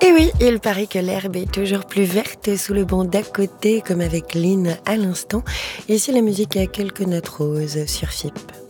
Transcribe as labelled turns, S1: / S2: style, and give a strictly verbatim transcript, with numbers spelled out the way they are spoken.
S1: Et oui, il paraît que l'herbe est toujours plus verte sous le banc d'à côté, comme avec Lynn à l'instant. Et ici, la musique a quelques notes roses sur F I P.